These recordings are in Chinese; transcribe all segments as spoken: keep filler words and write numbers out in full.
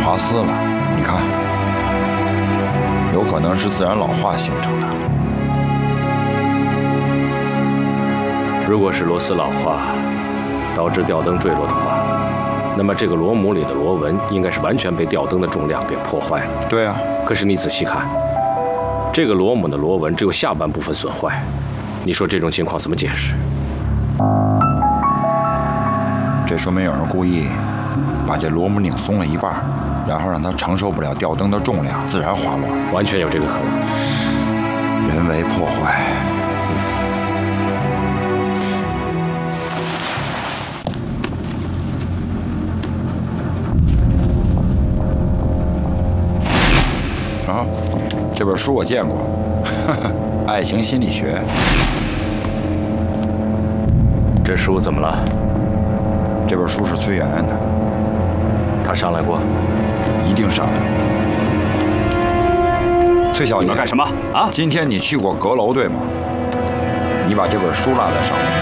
塌丝了，你看，有可能是自然老化形成的。 如果是螺丝老化导致吊灯坠落的话，那么这个螺母里的螺纹应该是完全被吊灯的重量给破坏了。 对啊， 可是你仔细看，这个螺母的螺纹只有下半部分损坏，你说这种情况怎么解释？ 这说明有人故意把这螺母拧松了一半，然后让它承受不了吊灯的重量，自然滑落。 完全有这个可能。 人为破坏。啊，这本书我见过，呵呵，爱情心理学。 这书怎么了？ 这本书是崔媛媛的。 他上来过？ 一定上来。崔小姐， 你们干什么啊？ 今天你去过阁楼对吗？你把这本书落在上面。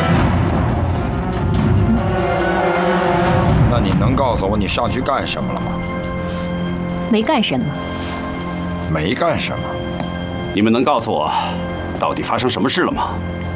那你能告诉我你上去干什么了吗？ 没干什么。 没干什么。 你们能告诉我，到底发生什么事了吗？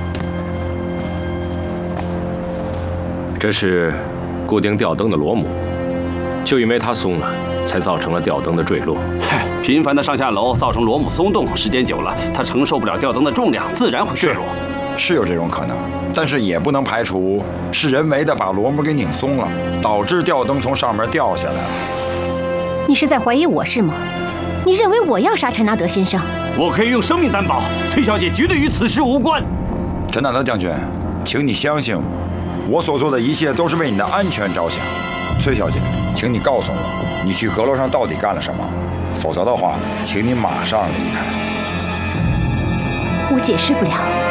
这是固定吊灯的螺母，就因为它松了，才造成了吊灯的坠落。 嗨，频繁的上下楼造成螺母松动，时间久了，它承受不了吊灯的重量，自然会坠落。 是有这种可能，但是也不能排除是人为的把螺母给拧松了，导致吊灯从上面掉下来了。 你是在怀疑我是吗？你认为我要杀陈纳德先生？ 我可以用生命担保，崔小姐绝对与此事无关。 陈纳德将军，请你相信我，我所做的一切都是为你的安全着想。崔小姐，请你告诉我，你去阁楼上到底干了什么？否则的话，请你马上离开。 我解释不了。